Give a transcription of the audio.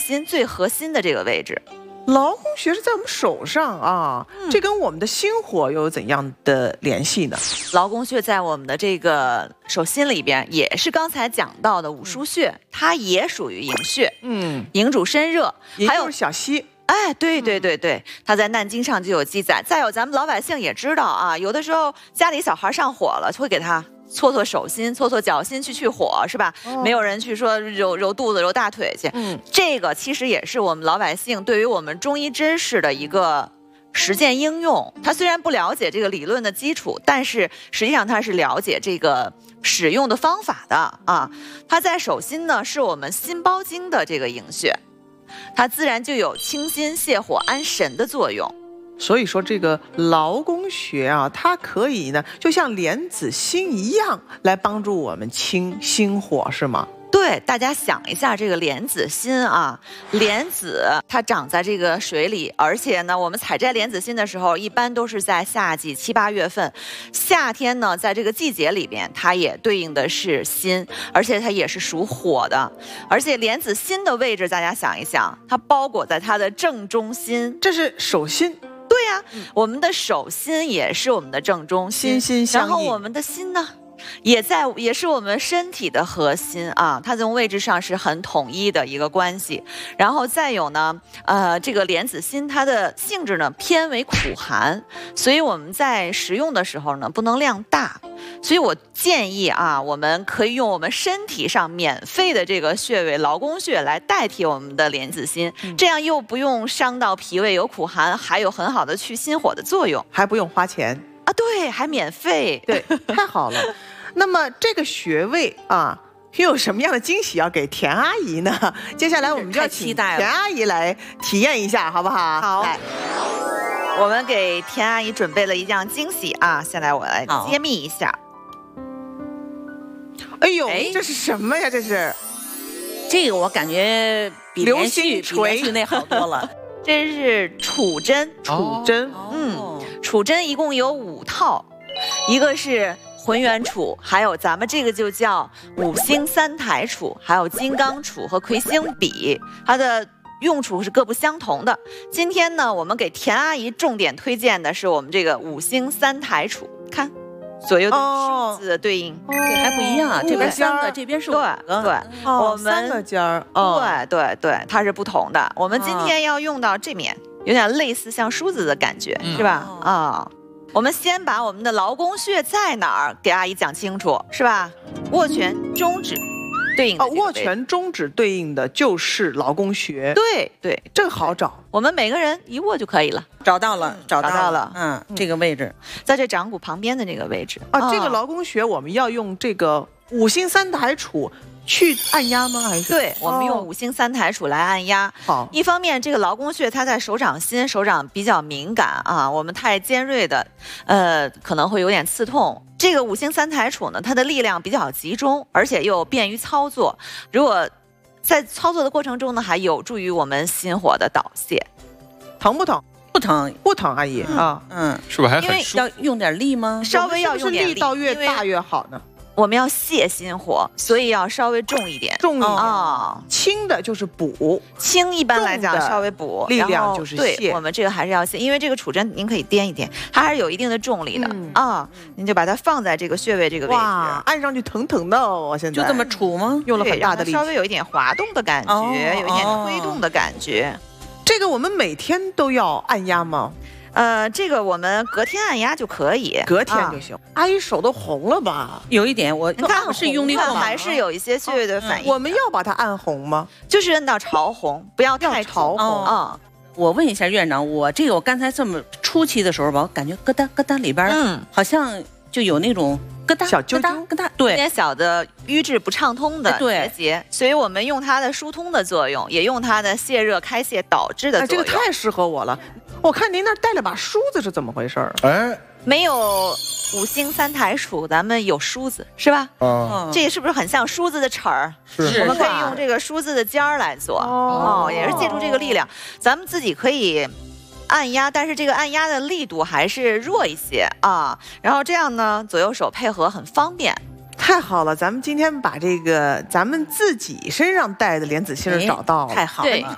心最核心的这个位置。 劳宫穴是在我们手上啊，这跟我们的心火又有怎样的联系呢？ 劳宫穴在我们的这个手心里边，也是刚才讲到的五腧穴，它也属于营穴，营主身热， 还有小溪。 哎，对对对对，它在《难经》上就有记载。再有，咱们老百姓也知道啊，有的时候家里小孩上火了，就会给他搓搓手心、搓搓脚心去火，是吧？没有人去说揉肚子、揉大腿去。这个其实也是我们老百姓对于我们中医知识的一个实践应用。他虽然不了解这个理论的基础，但是实际上他是了解这个使用的方法的啊。它在手心呢，是我们心包经的这个营穴。它自然就有清心泻火安神的作用， 所以说这个劳宫穴啊，它可以呢，就像莲子心一样，来帮助我们清心火，是吗？ 对，大家想一下这个莲子心啊，莲子它长在这个水里，而且呢，我们采摘莲子心的时候，一般都是在夏季7、8月份。夏天呢，在这个季节里边，它也对应的是心，而且它也是属火的。而且莲子心的位置，大家想一想，它包裹在它的正中心， 这是手心。 对呀，我们的手心也是我们的正中心， 心心相印。 然后我们的心呢？也是我们身体的核心啊，它从位置上是很统一的一个关系。然后再有呢，这个莲子心它的性质呢偏为苦寒，所以我们在食用的时候呢不能量大。所以我建议啊，我们可以用我们身体上免费的这个穴位劳宫穴来代替我们的莲子心，这样又不用伤到脾胃有苦寒，还有很好的去心火的作用， 还不用花钱啊，对，还免费， 对，太好了。那么这个穴位啊，又有什么样的惊喜要给田阿姨呢？接下来我们就要请田阿姨来体验一下，好不好？ 好，来，我们给田阿姨准备了一样惊喜啊！现在我来揭秘一下。 哎呦，这是什么呀？ 这个我感觉比连续那好多了。 这是杵针， 杵针， 杵针一共有5套，一个是浑圆杵，还有咱们这个就叫五星3台杵，还有金刚杵和魁星笔，它的用处是各不相同的。今天呢，我们给田阿姨重点推荐的是我们这个五星3台杵，看左右的数字的对应， 这还不一样啊，这边3个，这边是5个， 对，我们 3个尖儿， 对，它是不同的。我们今天要用到这面，有点类似像梳子的感觉，是吧？啊。我们先把我们的劳宫穴在哪儿给阿姨讲清楚，是吧？握拳、中指对应的握拳、中指对应的就是劳宫穴。 对， 这个好找， 我们每个人一握就可以了。 找到了。这个位置在这掌骨旁边的这个位置啊。这个劳宫穴我们要用这个五星3台杵去按压吗？还是对，我们用五星3台杵来按压。 好， 一方面这个劳宫穴它在手掌心，手掌比较敏感啊，我们太尖锐的，可能会有点刺痛。这个五星3台杵呢，它的力量比较集中，而且又便于操作。如果在操作的过程中呢，还有助于我们心火的导泄。 疼不疼？不疼，阿姨啊， 是不是还很舒服？ 要用点力吗？ 稍微要用点力， 力道越大越好呢。 我们要泻心火，所以要稍微重一点， 轻的就是补， 轻一般来讲稍微补， 力量就是泻。 对，我们这个还是要泻，因为这个杵针您可以掂一掂，它还是有一定的重力的您就把它放在这个穴位这个位置， 哇，按上去疼疼的哦，我现在就这么杵吗？ 用了很大的力， 稍微有一点滑动的感觉，有一点推动的感觉。 这个我们每天都要按压吗？ 这个我们隔天按压就可以， 隔天就行。阿姨手都红了吧？ 有一点，你看是用力过猛，还是有一些穴位的反应。 我们要把它按红吗？ 就是按到潮红，不要太潮红啊。 我问一下院长，我刚才这么初期的时候吧，我感觉咯哒咯哒里边，好像就有那种咯哒小揪揪咯哒，对， 有点小的瘀滞不畅通的结，所以我们用它的疏通的作用，也用它的泄热开泄导致的作用。 这个太适合我了。我看您那儿带了把梳子是怎么回事？ 没有五星3台杵，咱们有梳子是吧？这是不是很像梳子的齿儿？ 是， 我们可以用这个梳子的尖儿来做，也是借助这个力量，咱们自己可以按压，但是这个按压的力度还是弱一些啊。然后这样呢，左右手配合很方便。 太好了，咱们今天把这个咱们自己身上带的莲子心找到了， 太好了。 对，